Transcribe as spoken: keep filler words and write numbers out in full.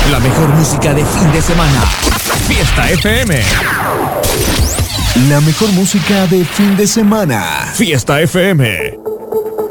La mejor música de fin de semana. Fiesta F M. La mejor música de fin de semana. Fiesta F M.